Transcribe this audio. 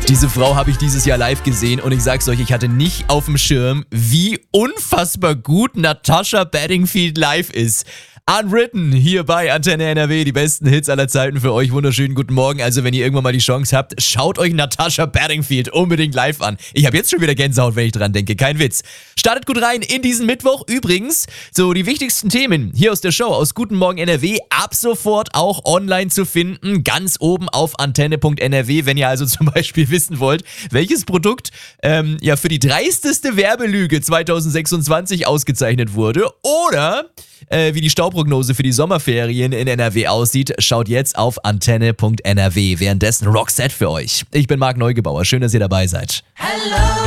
Diese Frau habe ich dieses Jahr live gesehen und ich sag's euch, ich hatte nicht auf dem Schirm, wie unfassbar gut Natasha Bedingfield live ist. Unwritten hier bei Antenne NRW, die besten Hits aller Zeiten für euch. Wunderschönen guten Morgen. Also wenn ihr irgendwann mal die Chance habt, schaut euch Natasha Bedingfield unbedingt live an. Ich habe jetzt schon wieder Gänsehaut, wenn ich dran denke. Kein Witz. Startet gut rein in diesen Mittwoch. Übrigens, so die wichtigsten Themen hier aus der Show, aus Guten Morgen NRW, ab sofort auch online zu finden. Ganz oben auf antenne.nrw, wenn ihr also zum Beispiel wissen wollt, welches Produkt für die dreisteste Werbelüge 2026 ausgezeichnet wurde oder wie die Stauprognose für die Sommerferien in NRW aussieht, schaut jetzt auf antenne.nrw. Währenddessen Roxette für euch. Ich bin Marc Neugebauer. Schön, dass ihr dabei seid. Hello.